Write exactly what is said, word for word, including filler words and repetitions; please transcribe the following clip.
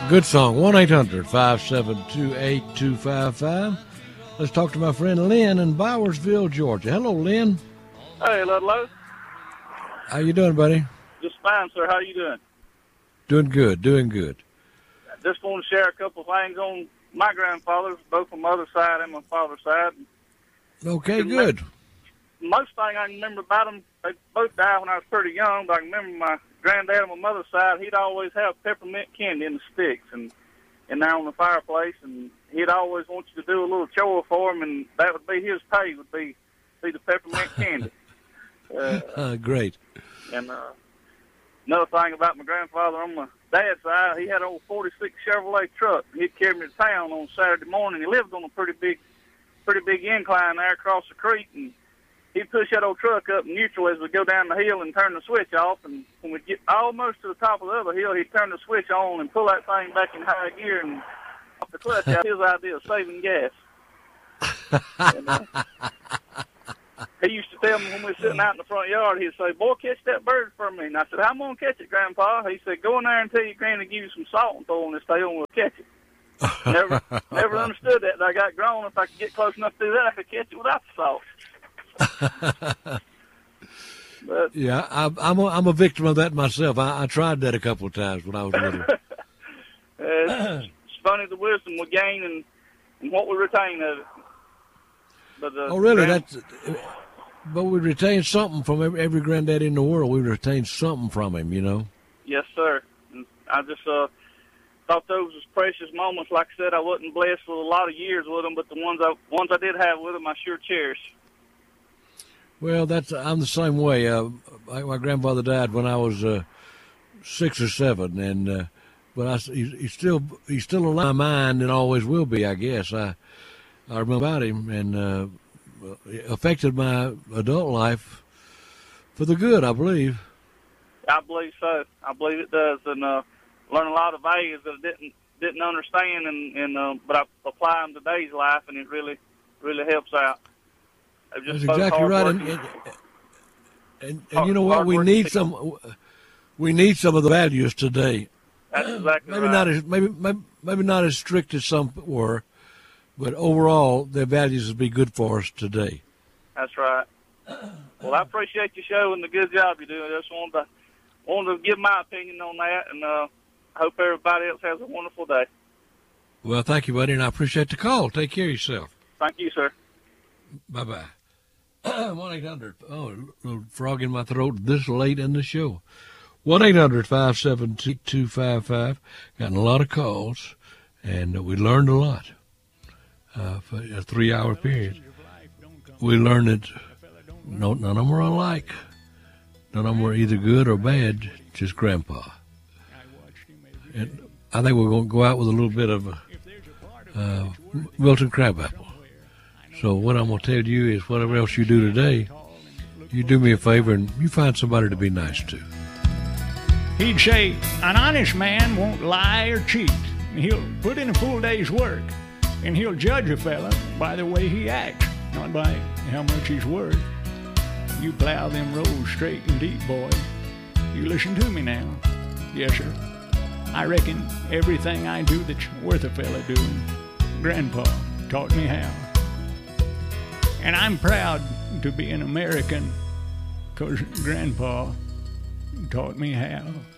Good song. one eight hundred five seven two eight two five five. Let's talk to my friend Lynn in Bowersville, Georgia. Hello, Lynn. Hey, Ludlow. How you doing, buddy? Just fine, sir. How you doing? Doing good, doing good. Just want to share a couple of things on my grandfathers, both on my mother's side and my father's side. Okay, good. Most thing I can remember about them, they both died when I was pretty young, but I can remember my granddad on my mother's side, he'd always have peppermint candy in the sticks and, and there on the fireplace, and he'd always want you to do a little chore for him, and that would be his pay, would be, be the peppermint candy. Uh, uh, great. And uh, another thing about my grandfather on my dad's side, he had an old forty-six Chevrolet truck. He'd carry me to town on Saturday morning. He lived on a pretty big, pretty big incline there across the creek, and he'd push that old truck up in neutral as we go down the hill and turn the switch off. And when we get almost to the top of the other hill, he'd turn the switch on and pull that thing back in high gear and off the clutch out. His idea of saving gas. And, uh, he used to tell me when we were sitting out in the front yard, he'd say, "Boy, catch that bird for me." And I said, "How am I going to catch it, Grandpa?" He said, "Go in there and tell your granny to give you some salt and throw on this tail and we'll catch it." Never never understood that. I got grown. If I could get close enough to do that, I could catch it without the salt. But, yeah, I, I'm, a, I'm a victim of that myself. I, I tried that a couple of times when I was little. it's, it's funny the wisdom we gain and, and what we retain of it. But, uh, oh, really? grand- That's. But we retain something from every, every granddad in the world. We retain something from him, you know. Yes, sir. And I just uh, thought those was precious moments. Like I said, I wasn't blessed with a lot of years with them, but the ones I ones I did have with them, I sure cherish. Well, that's I'm the same way. Uh, my, my grandfather died when I was uh, six or seven, and uh, but I, he, he's still he's still alive in my mind and always will be. I guess I I remember about him, and uh, it affected my adult life for the good, I believe. I believe so. I believe it does, and uh, learn a lot of values that I didn't didn't understand, and, and uh, but I apply them to today's life, and it really really helps out. That's exactly right, and and, and, and you know what? We need some. We need some of the values today. That's exactly maybe right. not as maybe, maybe maybe not as strict as some were, but overall, their values would be good for us today. That's right. Well, I appreciate your show and the good job you're doing. I just wanted to wanted to give my opinion on that, and uh, I hope everybody else has a wonderful day. Well, thank you, buddy, and I appreciate the call. Take care of yourself. Thank you, sir. Bye bye. one eight hundred Oh, a little frog in my throat this late in the show. one eight hundred five seven two two five five Gotten a lot of calls, and we learned a lot uh, for a three-hour period. We learned that no, none of them were alike. None of them were either good or bad, just Grandpa. And I think we're going to go out with a little bit of uh, Milton Crabapple. So what I'm going to tell you is whatever else you do today, you do me a favor and you find somebody to be nice to. He'd say, an honest man won't lie or cheat. He'll put in a full day's work, and he'll judge a fella by the way he acts, not by how much he's worth. You plow them roads straight and deep, boy. You listen to me now. Yes, sir. I reckon everything I do that's worth a fella doing, Grandpa taught me how. And I'm proud to be an American, 'cause Grandpa taught me how.